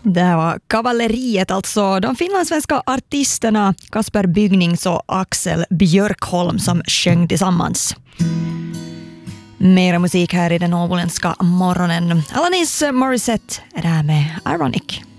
Det här var Kavalleriet, alltså de finlandssvenska artisterna Kasper Byggnings och Axel Björkholm som sjöng tillsammans. Mera musik här i den åboländska morgonen. Alanis Morissette är det här med Ironic.